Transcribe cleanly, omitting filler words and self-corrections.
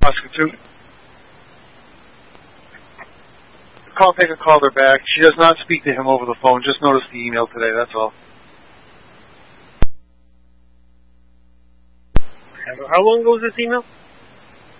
Muscatoon. The call taker called her back. She does not speak to him over the phone. Just noticed the email today, that's all. How long ago was this email?